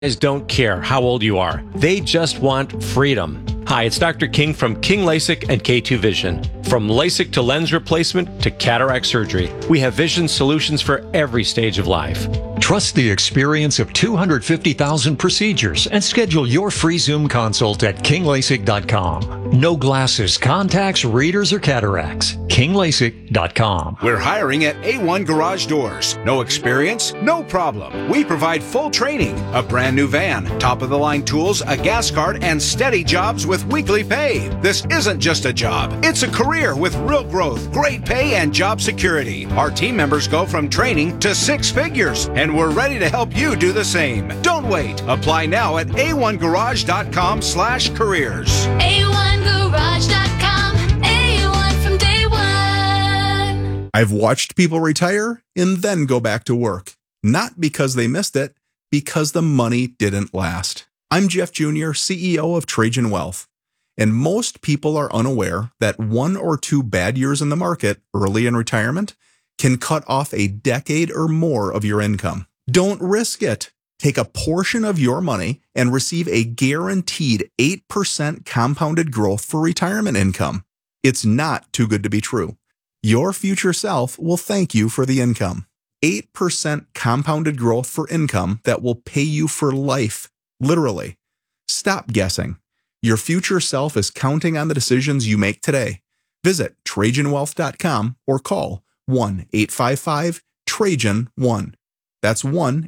Don't care how old you are. They just want freedom. Hi, it's Dr. King from King LASIK and K2 Vision. From LASIK to lens replacement to cataract surgery, we have vision solutions for every stage of life. Trust the experience of 250,000 procedures and schedule your free Zoom consult at kinglasik.com. No glasses, contacts, readers, or cataracts. kinglasik.com. We're hiring at A1 Garage Doors. No experience? No problem. We provide full training, a brand new van, top-of-the-line tools, a gas card, and steady jobs with weekly pay. This isn't just a job. It's a career with real growth, great pay, and job security. Our team members go from training to 6 figures, and we're ready to help you do the same. Don't wait. Apply now at a1garage.com/careers. A1garage.com. A1 from day one. I've watched people retire and then go back to work. Not because they missed it, because the money didn't last. I'm Jeff Jr., CEO of Trajan Wealth. And most people are unaware that 1 or 2 bad years in the market early in retirement can cut off a decade or more of your income. Don't risk it. Take a portion of your money and receive a guaranteed 8% compounded growth for retirement income. It's not too good to be true. Your future self will thank you for the income. 8% compounded growth for income that will pay you for life, literally. Stop guessing. Your future self is counting on the decisions you make today. Visit TrajanWealth.com or call 1-855-TRAJAN-1. That's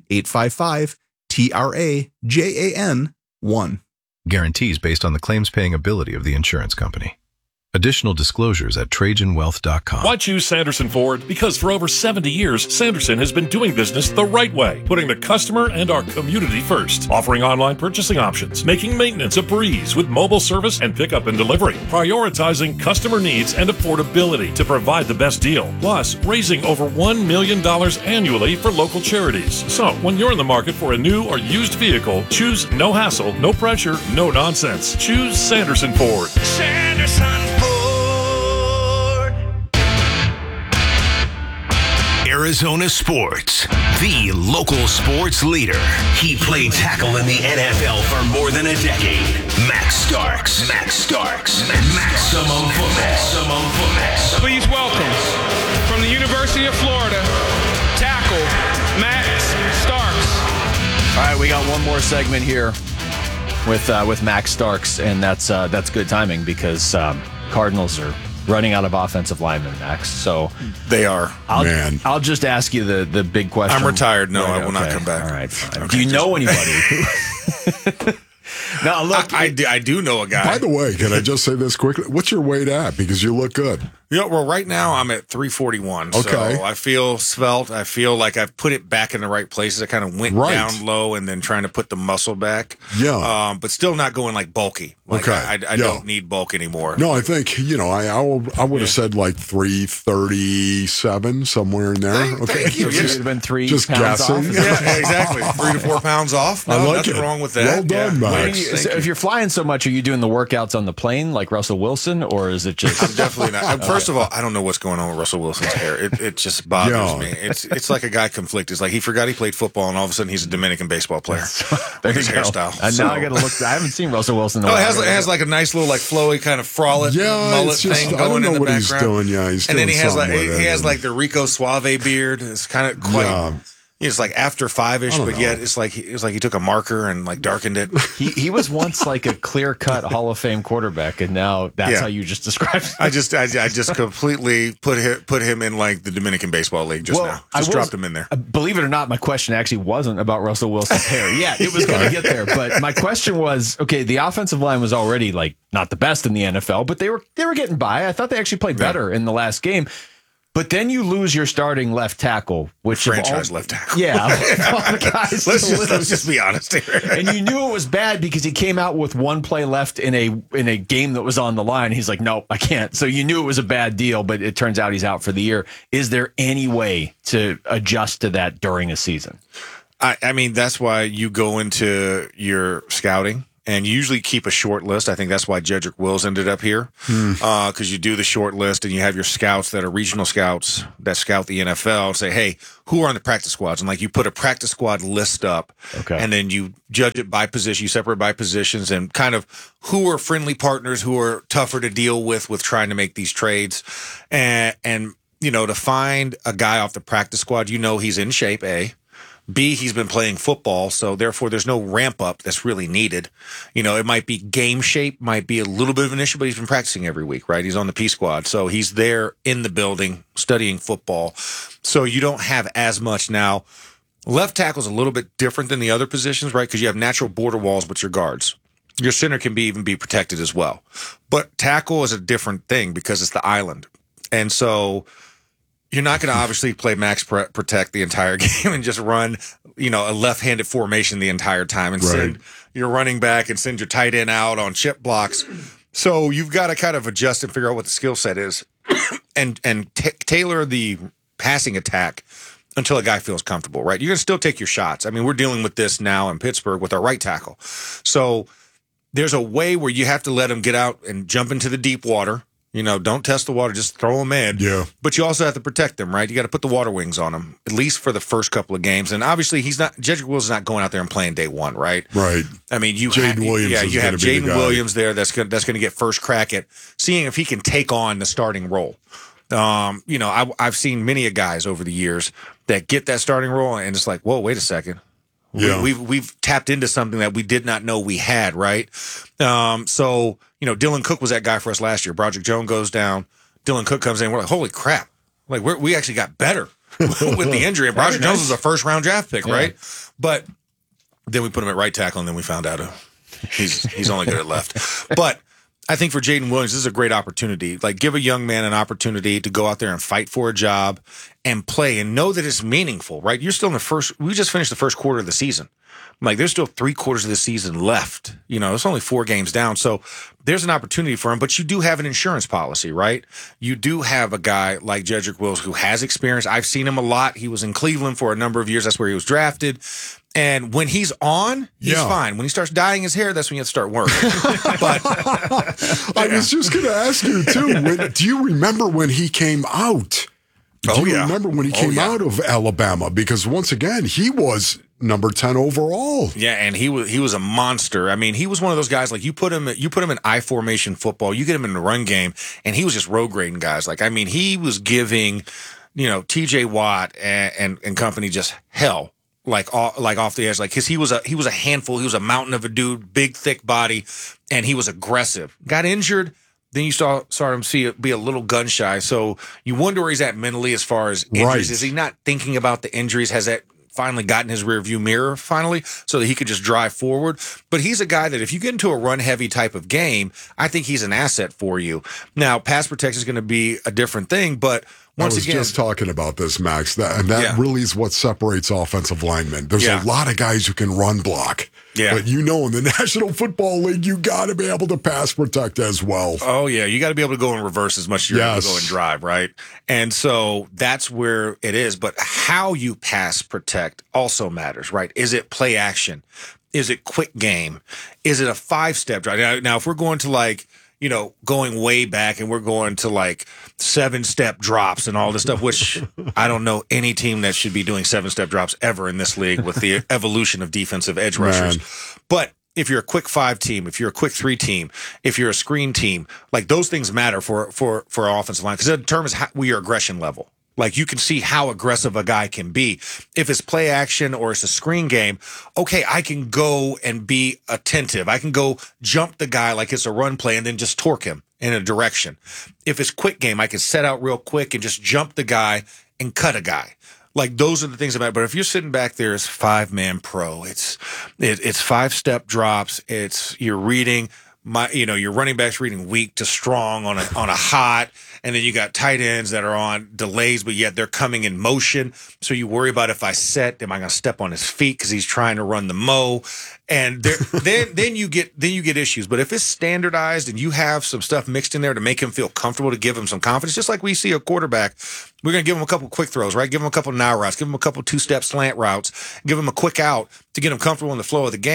1-855-TRAJAN-1. Guarantees based on the claims-paying ability of the insurance company. Additional disclosures at TrajanWealth.com. Why choose Sanderson Ford? Because for over 70 years, Sanderson has been doing business the right way, putting the customer and our community first, offering online purchasing options, making maintenance a breeze with mobile service and pickup and delivery, prioritizing customer needs and affordability to provide the best deal, plus raising over $1 million annually for local charities. So, when you're in the market for a new or used vehicle, choose no hassle, no pressure, no nonsense. Choose Sanderson Ford. Sanderson Ford. Arizona Sports, the local sports leader. He played tackle in the NFL for more than a decade. Max Starks. Maximum football. Please welcome, from the University of Florida, tackle, Max Starks. All right, we got one more segment here with Max Starks, and that's good timing because Cardinals are running out of offensive linemen, Max. So they are. I'll just ask you the big question. I'm retired. No, right, I will not come back. All right, fine. Okay, do you know anybody? No, look, I do know a guy. By the way, can I just say this quickly? What's your weight at? Because you look good. Well, right now I'm at 341. Okay. So I feel svelte. I feel like I've put it back in the right places. I kind of went down low and then trying to put the muscle back. Yeah. But still not going like bulky. Like I don't need bulk anymore. No, I think, I would have said like 337, somewhere in there. Thank you. It would have been 3 just pounds guessing. off. Yeah, exactly. 3 to 4 pounds off. No, I like nothing it. wrong with that. Well done, Max. So if you're flying so much, are you doing the workouts on the plane like Russell Wilson, or is it just... I'm definitely not. First of all, I don't know what's going on with Russell Wilson's hair. It just bothers me. It's like a guy conflicted. It's like he forgot he played football, and all of a sudden he's a Dominican baseball player. There His you go. hairstyle. And now I got to look. I haven't seen Russell Wilson in a No, while. it has like a nice little like flowy kind of frollet mullet thing going in the background. He's doing. Yeah, he's and doing then he has something like the Rico Suave beard. It's kind of quite. It's like after 5-ish, but yet it's like he took a marker and like darkened it. He was once like a clear-cut Hall of Fame quarterback, and now that's how you just described it. I just completely put him in like the Dominican Baseball League now. Dropped him in there. Believe it or not, my question actually wasn't about Russell Wilson's hair. Yeah, it was going to get there, but my question was, okay, the offensive line was already like not the best in the NFL, but they were getting by. I thought they actually played better in the last game. But then you lose your starting left tackle, which franchise left tackle. Yeah, all the guys let's just be honest here. And you knew it was bad because he came out with one play left in a game that was on the line. He's like, nope, I can't. So you knew it was a bad deal, but it turns out he's out for the year. Is there any way to adjust to that during a season? I mean, that's why you go into your scouting and you usually keep a short list. I think that's why Jedrick Wills ended up here, because you do the short list and you have your scouts that are regional scouts that scout the NFL and say, hey, who are on the practice squads? And like you put a practice squad list up, and then you judge it by position, you separate by positions, and kind of who are friendly partners, who are tougher to deal with trying to make these trades, and you know, to find a guy off the practice squad, you know he's in shape, A. B, he's been playing football, so therefore there's no ramp up that's really needed. You know, it might be game shape, might be a little bit of an issue, but he's been practicing every week, right? He's on the P squad, so he's there in the building studying football. So you don't have as much now. Left tackle's a little bit different than the other positions, right? Because you have natural border walls with your guards. Your center can even be protected as well. But tackle is a different thing because it's the island. And so you're not going to obviously play max protect the entire game and just run, you know, a left-handed formation the entire time and send your running back and send your tight end out on chip blocks. So you've got to kind of adjust and figure out what the skill set is and tailor the passing attack until a guy feels comfortable, right? You're going to still take your shots. I mean, we're dealing with this now in Pittsburgh with our right tackle. So there's a way where you have to let him get out and jump into the deep water. You know, don't test the water, just throw them in. Yeah. But you also have to protect them, right? You got to put the water wings on them, at least for the first couple of games. And obviously, Jedrick Wills is not going out there and playing day one, right? Right. I mean, you Jaden have Jaden Williams there that's going to get first crack at seeing if he can take on the starting role. You know, I've seen many guys over the years that get that starting role, and it's like, whoa, wait a second. Yeah. We've tapped into something that we did not know we had, right? So, you know, Dylan Cook was that guy for us last year. Broderick Jones goes down. Dylan Cook comes in. We're like, holy crap. Like, we actually got better with the injury. And Broderick Jones was a first-round draft pick, right? But then we put him at right tackle, and then we found out he's only good at left. But I think for Jaden Williams, this is a great opportunity. Like, give a young man an opportunity to go out there and fight for a job and play and know that it's meaningful, right? You're still in we just finished the first quarter of the season. Like, there's still 3 quarters of the season left. You know, it's only 4 games down. So there's an opportunity for him, but you do have an insurance policy, right? You do have a guy like Jedrick Wills who has experience. I've seen him a lot. He was in Cleveland for a number of years. That's where he was drafted. And when he's on, he's fine. When he starts dyeing his hair, that's when you have to start working. But I was just going to ask you, too, do you remember when he came out? Do you remember when he came out of Alabama? Because once again, he was number 10 overall. Yeah, and he was a monster. I mean, he was one of those guys, like, you put him in I formation football, you get him in the run game, and he was just road grading guys. Like, I mean, he was giving, you know, TJ Watt and company just hell. Like off the edge, like, because he was a handful. He was a mountain of a dude, big, thick body, and he was aggressive. Got injured, then you saw him be a little gun shy. So you wonder where he's at mentally as far as injuries. Right. Is he not thinking about the injuries? Has that finally gotten his rear view mirror finally so that he could just drive forward? But he's a guy that if you get into a run heavy type of game, I think he's an asset for you. Now, pass protection is going to be a different thing, but once again, I was just talking about this, Max, that really is what separates offensive linemen. There's a lot of guys who can run block. Yeah. But in the National Football League, you got to be able to pass protect as well. Oh, yeah. You got to be able to go in reverse as much as you're able to go and drive, right? And so that's where it is. But how you pass protect also matters, right? Is it play action? Is it quick game? Is it a 5-step drive? Now, if we're going to going way back and we're going to 7-step drops and all this stuff, which I don't know any team that should be doing 7-step drops ever in this league with the evolution of defensive edge rushers. But if you're a quick 5 team, if you're a quick 3 team, if you're a screen team, like, those things matter for our offensive line because it determines your aggression level. Like, you can see how aggressive a guy can be. If it's play action or it's a screen game, okay, I can go and be attentive. I can go jump the guy like it's a run play and then just torque him in a direction. If it's quick game, I can set out real quick and just jump the guy and cut a guy. Like, those are the things about it. But if you're sitting back there as 5-man pro, it's 5-step drops. You're reading your running backs reading weak to strong on a hot, and then you got tight ends that are on delays, but yet they're coming in motion. So you worry about, if I set, am I going to step on his feet because he's trying to run the mo? And then you get issues. But if it's standardized and you have some stuff mixed in there to make him feel comfortable, to give him some confidence, just like we see a quarterback, we're going to give him a couple quick throws, right? Give him a couple now routes, give him a couple 2-step slant routes, give him a quick out to get him comfortable in the flow of the game.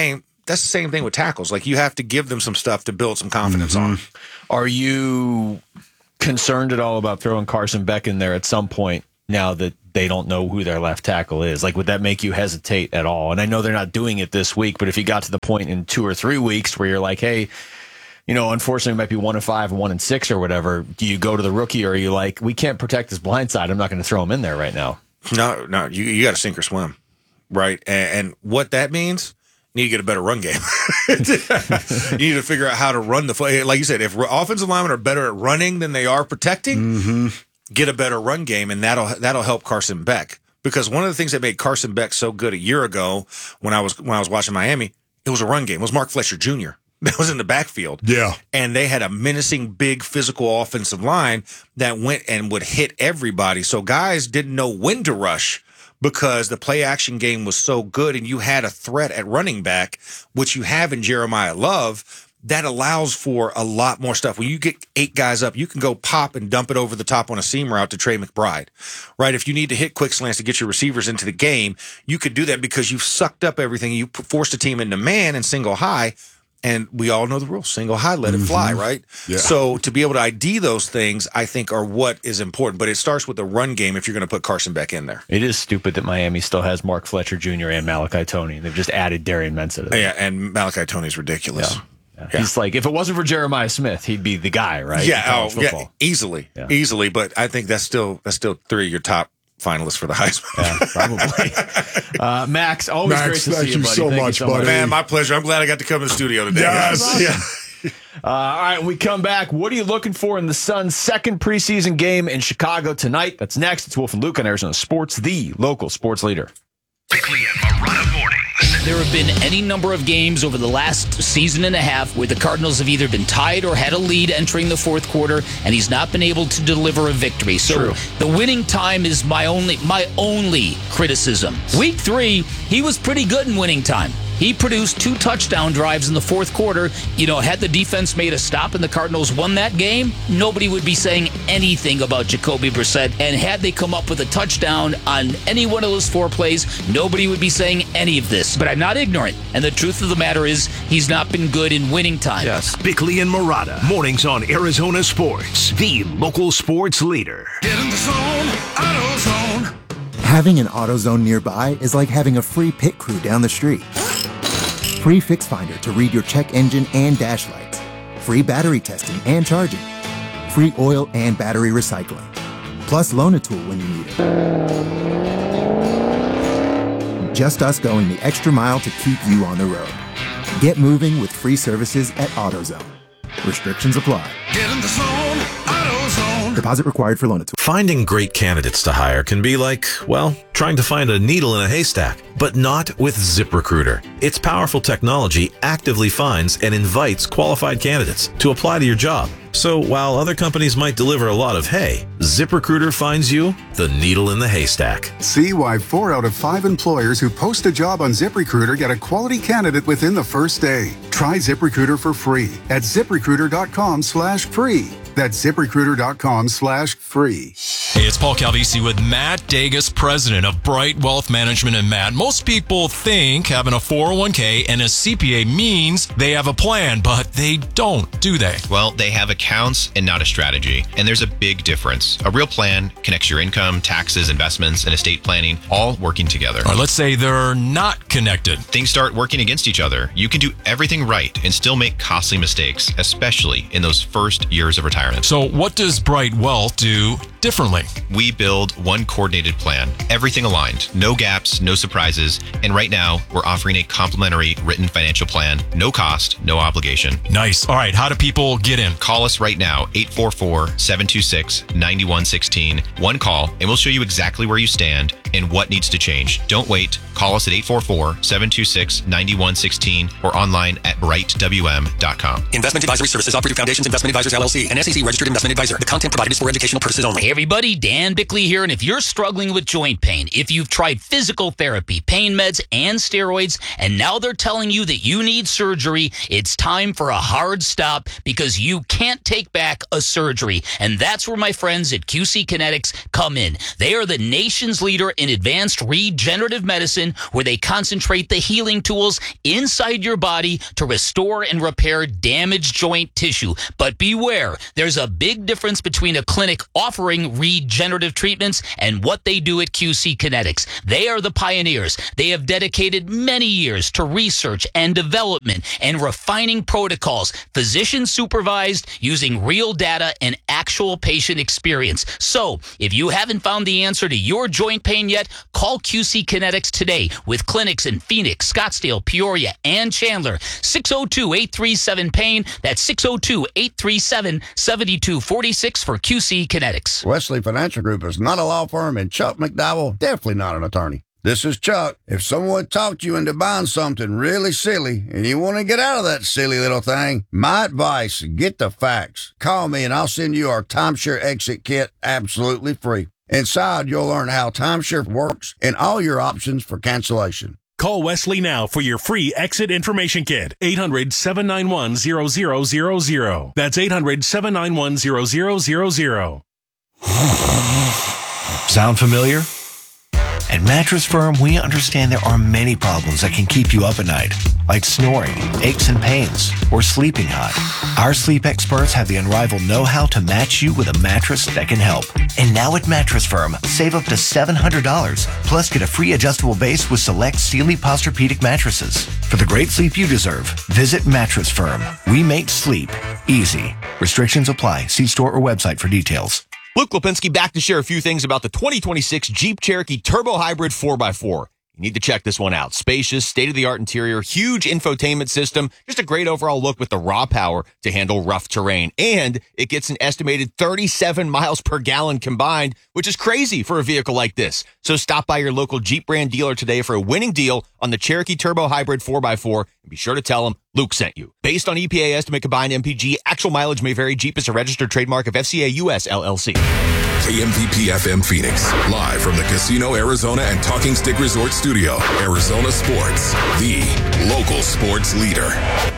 that's the same thing with tackles. Like, you have to give them some stuff to build some confidence on. Are you concerned at all about throwing Carson Beck in there at some point now that they don't know who their left tackle is? Like, would that make you hesitate at all? And I know they're not doing it this week, but if you got to the point in 2 or 3 weeks where you're like, hey, unfortunately, it might be 1-5 and 1-6 or whatever, do you go to the rookie, or are you like, we can't protect his blind side, I'm not going to throw him in there right now? No, you got to sink or swim, right? And what that means, you need to get a better run game. You need to figure out how to run the, like you said, if offensive linemen are better at running than they are protecting, get a better run game, and that'll help Carson Beck. Because one of the things that made Carson Beck so good a year ago when I was watching Miami, it was a run game. It was Mark Fletcher Jr. that was in the backfield. Yeah. And they had a menacing, big, physical offensive line that went and would hit everybody. So guys didn't know when to rush because the play action game was so good, and you had a threat at running back, which you have in Jeremiah Love. That allows for a lot more stuff. When you get 8 guys up, you can go pop and dump it over the top on a seam route to Trey McBride, right? If you need to hit quick slants to get your receivers into the game, you could do that because you've sucked up everything. You forced the team into man and single high, and we all know the rules. Single high, let it fly, right? Yeah. So to be able to ID those things, I think, are what is important. But it starts with the run game if you're going to put Carson Beck in there. It is stupid that Miami still has Mark Fletcher Jr. and Malachi Toney. They've just added Darian Mensah to that. Yeah, and Malachi Toney's ridiculous. Yeah. He's like, if it wasn't for Jeremiah Smith, he'd be the guy, right? Yeah, easily. But I think that's still 3 of your top finalists for the Heisman. Yeah, probably. Max, always great to see you, buddy. So Thank much, you so buddy. Man, my pleasure. I'm glad I got to come to the studio today. Yes. All right, when we come back, what are you looking for in the Suns' second preseason game in Chicago tonight? That's next. It's Wolf and Luke on Arizona Sports, the local sports leader. Bickley and Marotta mornings. There have been any number of games over the last season and a half where the Cardinals have either been tied or had a lead entering the fourth quarter, and he's not been able to deliver a victory. So the winning time is my only criticism. Week 3, he was pretty good in winning time. He produced 2 touchdown drives in the fourth quarter. Had the defense made a stop and the Cardinals won that game, nobody would be saying anything about Jacoby Brissett. And had they come up with a touchdown on any one of those 4 plays, nobody would be saying any of this. But I'm not ignorant. And the truth of the matter is, he's not been good in winning time. Yes. Bickley and Marotta, mornings on Arizona Sports, the local sports leader. Get in the zone, AutoZone. Having an AutoZone nearby is like having a free pit crew down the street. Free Fix Finder to read your check engine and dash lights. Free battery testing and charging. Free oil and battery recycling. Plus Loan-A-Tool when you need it. Just us going the extra mile to keep you on the road. Get moving with free services at AutoZone. Restrictions apply. Get in the zone, AutoZone. Deposit required for Loan-A-Tool. Finding great candidates to hire can be like, well, trying to find a needle in a haystack, but not with ZipRecruiter. Its powerful technology actively finds and invites qualified candidates to apply to your job. So while other companies might deliver a lot of hay, ZipRecruiter finds you the needle in the haystack. See why 4 out of 5 employers who post a job on ZipRecruiter get a quality candidate within the first day. Try ZipRecruiter for free at ZipRecruiter.com/free. That's ZipRecruiter.com/free. Hey, it's Paul Calvisi with Matt Dagus, president of Bright Wealth Management. And Matt, most people think having a 401k and a CPA means they have a plan, but they don't, do they? Well, they have accounts and not a strategy. And there's a big difference. A real plan connects your income, taxes, investments, and estate planning all working together. Or let's say they're not connected. Things start working against each other. You can do everything right and still make costly mistakes, especially in those first years of retirement. So what does Bright Wealth do differently? We build one coordinated plan, everything aligned, no gaps, no surprises. And right now, we're offering a complimentary written financial plan, no cost, no obligation. Nice. All right. How do people get in? Call us right now, 844-726-9116. One call, and we'll show you exactly where you stand and what needs to change. Don't wait. Call us at 844-726-9116 or online at brightwm.com. Investment advisory services offered through Foundations Investment Advisors, LLC, an SEC registered investment advisor. The content provided is for educational purposes only. Hey everybody, Dan Bickley here, and if you're struggling with joint pain, if you've tried physical therapy, pain meds, and steroids, and now they're telling you that you need surgery, it's time for a hard stop because you can't take back a surgery. And that's where my friends at QC Kinetics come in. They are the nation's leader in advanced regenerative medicine, where they concentrate the healing tools inside your body to restore and repair damaged joint tissue. But beware, there's a big difference between a clinic offering regenerative treatments and what they do at QC Kinetics. They are the pioneers. They have dedicated many years to research and development and refining protocols, physician supervised, using real data and actual patient experience. So, if you haven't found the answer to your joint pain yet, call QC Kinetics today with clinics in Phoenix, Scottsdale, Peoria, and Chandler. 602-837-PAIN. That's 602-837-7246 for QC Kinetics. Wesley Financial Group is not a law firm, and Chuck McDowell definitely not an attorney. This is Chuck. If someone talked you into buying something really silly and you want to get out of that silly little thing, my advice, get the facts. Call me and I'll send you our timeshare exit kit absolutely free. Inside, you'll learn how timeshare works and all your options for cancellation. Call Wesley now for your free exit information kit. 800-791-0000. That's 800-791-0000. Sound familiar? At Mattress Firm, we understand there are many problems that can keep you up at night, like snoring, aches and pains, or sleeping hot. Our sleep experts have the unrivaled know-how to match you with a mattress that can help. And now at Mattress Firm, save up to $700, plus get a free adjustable base with select Sealy Posturepedic mattresses. For the great sleep you deserve, visit Mattress Firm. We make sleep easy. Restrictions apply. See store or website for details. Luke Lipinski back to share a few things about the 2026 Jeep Cherokee Turbo Hybrid 4x4. You need to check this one out. Spacious, state-of-the-art interior, huge infotainment system, just a great overall look with the raw power to handle rough terrain. And it gets an estimated 37 miles per gallon combined, which is crazy for a vehicle like this. So stop by your local Jeep brand dealer today for a winning deal on the Cherokee Turbo Hybrid 4x4, and be sure to tell them Luke sent you. Based on EPA estimate combined MPG, actual mileage may vary. Jeep is a registered trademark of FCA US LLC. KMVP FM Phoenix, live from the Casino Arizona and Talking Stick Resort Studio. Arizona Sports, the local sports leader.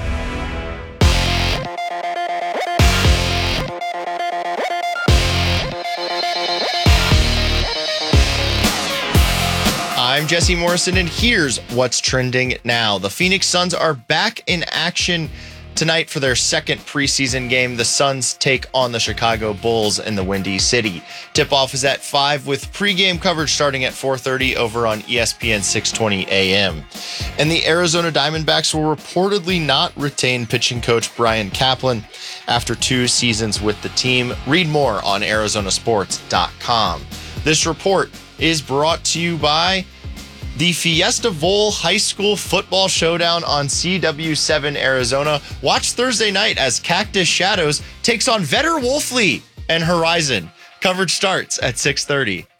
I'm Jesse Morrison, and here's what's trending now. The Phoenix Suns are back in action tonight for their second preseason game. The Suns take on the Chicago Bulls in the Windy City. Tip-off is at 5 with pregame coverage starting at 4:30 over on ESPN 620 AM. And the Arizona Diamondbacks will reportedly not retain pitching coach Brian Kaplan after 2 seasons with the team. Read more on arizonasports.com. This report is brought to you by the Fiesta Bowl High School Football Showdown on CW7 Arizona. Watch Thursday night as Cactus Shadows takes on Vetter Wolfley and Horizon. Coverage starts at 6:30.